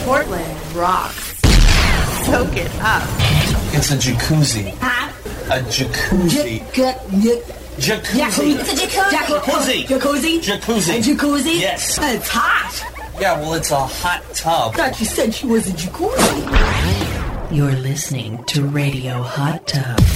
Portland rocks. Soak it up. It's a jacuzzi. Huh? A jacuzzi. Jacuzzi. It's a jacuzzi. Jacuzzi. Jacuzzi. Jacuzzi. A jacuzzi? Yes. It's hot. Yeah, well, it's a hot tub. I thought you said she was a jacuzzi. You're listening to Radio Hot Tub.